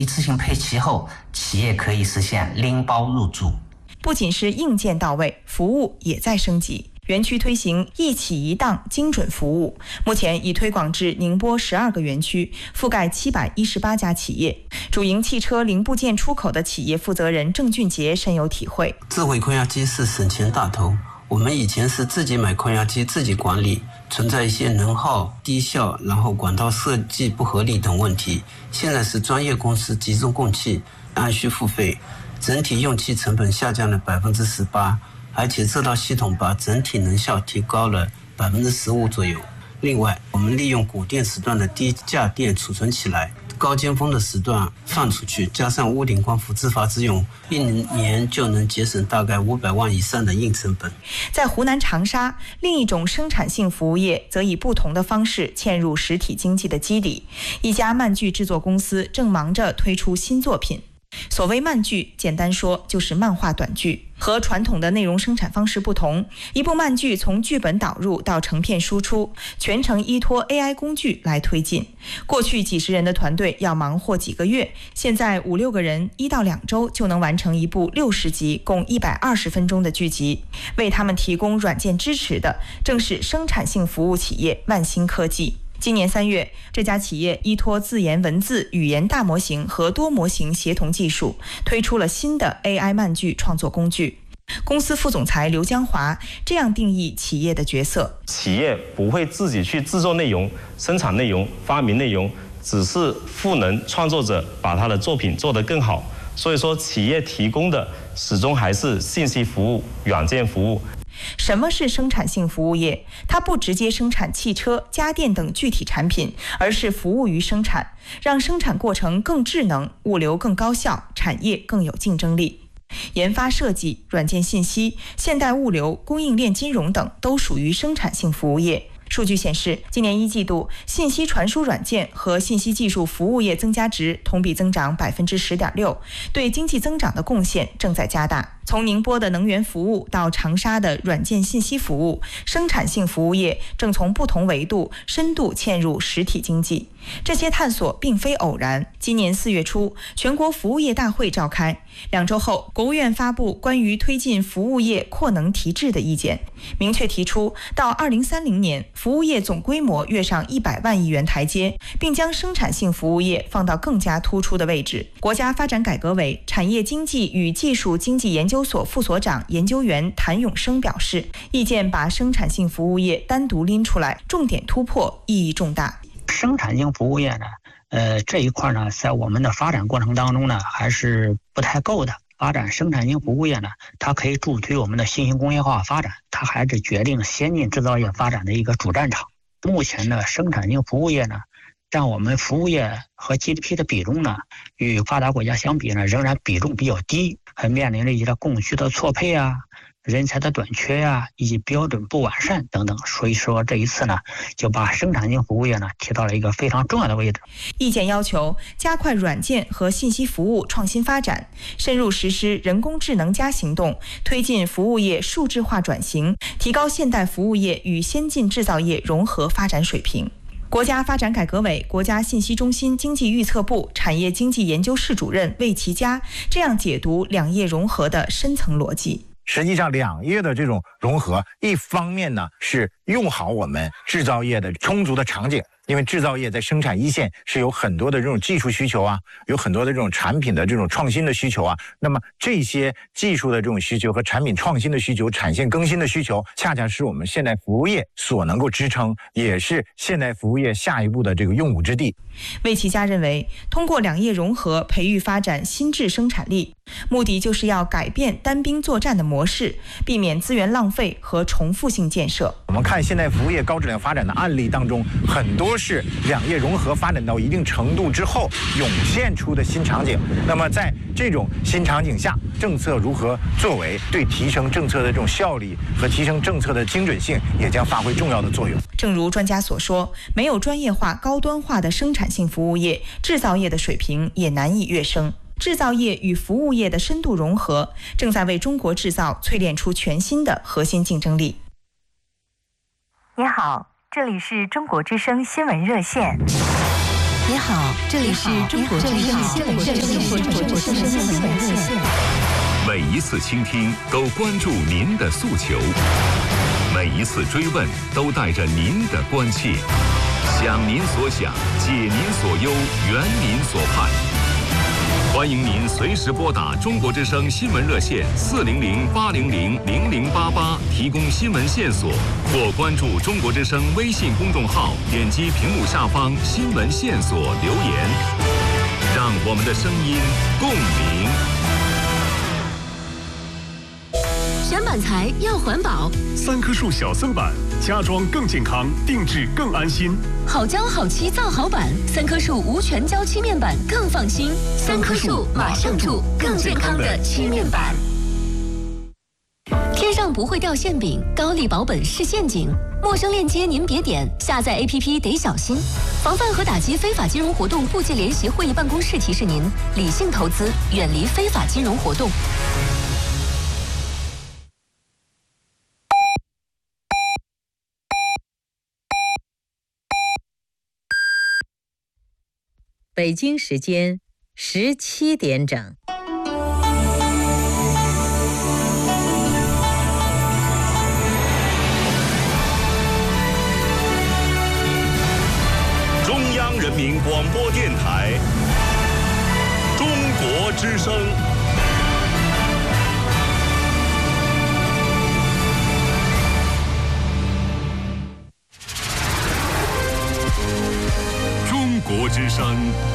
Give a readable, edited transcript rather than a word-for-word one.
一次性配齐后，企业可以实现拎包入住。 不仅是硬件到位，服务也在升级。园区推行一起一档精准服务，目前已推广至宁波12个园区，覆盖718家企业。主营汽车零部件出口的企业负责人郑俊杰深有体会。 智慧空压机是省钱大头，我们以前是自己买空压机自己管理，存在一些能耗、低效，然后管道设计不合理等问题。现在是专业公司集中供气，按需付费，整体用气成本下降了18%，而且这套系统把整体能效提高了15%左右。另外，我们利用谷电时段的低价电储存起来，高尖峰的时段放出去，加上屋顶光伏自发自用，1年就能节省大概500万以上的硬成本。 在湖南长沙，另一种生产性服务业则以不同的方式嵌入实体经济的基底。一家漫剧制作公司正忙着推出新作品。所谓漫剧，简单说就是漫画短剧。和传统的内容生产方式不同，一部漫剧从剧本导入到成片输出，全程依托 AI 工具来推进。过去几十人的团队要忙活几个月，现在5、6个人1到2周就能完成一部60集共120分钟的剧集。为他们提供软件支持的正是生产性服务企业万兴科技。今年3月，这家企业依托自研文字、语言大模型和多模型协同技术，推出了新的 AI 漫剧创作工具。公司副总裁刘江华这样定义企业的角色： 企业不会自己去制作内容、生产内容、发明内容，只是赋能创作者把他的作品做得更好。所以说，企业提供的始终还是信息服务、软件服务。 什么是生产性服务业？它不直接生产汽车、家电等具体产品，而是服务于生产，让生产过程更智能，物流更高效，产业更有竞争力。研发设计、软件信息、现代物流、供应链金融等都属于生产性服务业。数据显示，今年1季度，信息传输软件和信息技术服务业增加值同比增长10.6%，对经济增长的贡献正在加大。从宁波的能源服务到长沙的软件信息服务，生产性服务业正从不同维度深度嵌入实体经济。这些探索并非偶然。今年4月初，全国服务业大会召开，2周后，国务院发布关于推进服务业扩能提质的意见，明确提出到2030年，服务业总规模跃上100万亿元台阶，并将生产性服务业放到更加突出的位置。国家发展改革委产业经济与技术经济研究所副所长研究员谭永生表示，意见把生产性服务业单独拎出来，重点突破，意义重大。 生产性服务业呢，这一块呢，在我们的发展过程当中呢，还是不太够的。发展生产性服务业呢，它可以助推我们的新型工业化发展，它还是决定先进制造业发展的一个主战场。目前呢，生产性服务业呢，占我们服务业和 GDP 的比重呢，与发达国家相比呢，仍然比重比较低，还面临着一些供需的错配啊、人才的短缺呀，以及标准不完善等等。所以说这一次呢，就把生产性服务业呢提到了一个非常重要的位置。 意见要求加快软件和信息服务创新发展，深入实施人工智能行动，推进服务业数字化转型，提高现代服务业与先进制造业融合发展水平。国家发展改革委国家信息中心经济预测部产业经济研究室主任魏其佳这样解读两业融合的深层逻辑。 实际上两业的这种融合，一方面呢是用好我们制造业的充足的场景，因为制造业在生产一线是有很多的这种技术需求啊，有很多的这种产品的这种创新的需求啊，那么这些技术的这种需求和产品创新的需求、产线更新的需求，恰恰是我们现代服务业所能够支撑，也是现代服务业下一步的这个用武之地。 魏其佳认为，通过两业融合培育发展新质生产力，目的就是要改变单兵作战的模式，避免资源浪费和重复性建设。 我们看现代服务业高质量发展的案例当中，很多是两业融合发展到一定程度之后涌现出的新场景。那么在这种新场景下，政策如何作为，对提升政策的这种效率和提升政策的精准性也将发挥重要的作用。 正如专家所说，没有专业化、高端化的生产性服务业，制造业的水平也难以跃升。制造业与服务业的深度融合，正在为中国制造淬炼出全新的核心竞争力。 你好，这里是中国之声新闻热线。 你好，这里是中国之声新闻热线。 每一次倾听都关注您的诉求，每一次追问都带着您的关切，想您所想，解您所忧，圆您所盼。欢迎您随时拨打中国之声新闻热线400-800-0088提供新闻线索，或关注中国之声微信公众号，点击屏幕下方新闻线索留言，让我们的声音共鸣。 选板材要环保 ，3棵树小松板，家装更健康，定制更安心。 好胶好漆造好板，3棵树无全胶漆面板更放心。3棵树马上住更健康的漆面板。天上不会掉馅饼，高利保本是陷阱。陌生链接您别点，下载 APP 得小心。防范和打击非法金融活动部际联席会议办公室提示您：理性投资，远离非法金融活动。 北京时间17点整。 中央人民广播电台，中国之声。中国之声。